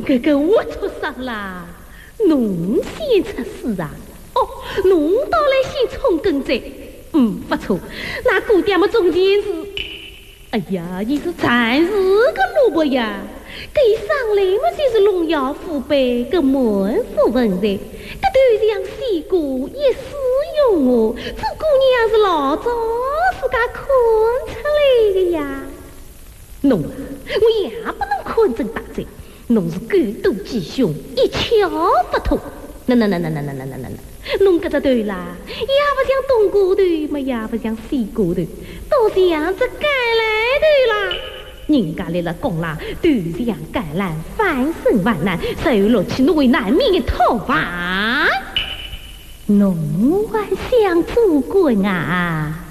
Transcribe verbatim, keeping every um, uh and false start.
哥哥我出事啦，侬先出事啊！哦，侬倒来先冲更在，嗯，不错，那姑爹么中间是，哎呀，伊是暂时个萝卜呀，搿一上来么就是荣耀父辈个门府文人，搿头像西瓜一丝用我，这姑娘是老早自家看出来的呀。侬啊，我也不能看真大罪，侬是官渡吉凶，一窍不通。那那那那那那那那那那，侬搿只头啦，也不像冬瓜头，么也不像西瓜头，倒像只橄榄头啦。人家立了功啦，都像橄榄，翻身万难，受落去侬为难免的讨伐。侬还想做官啊？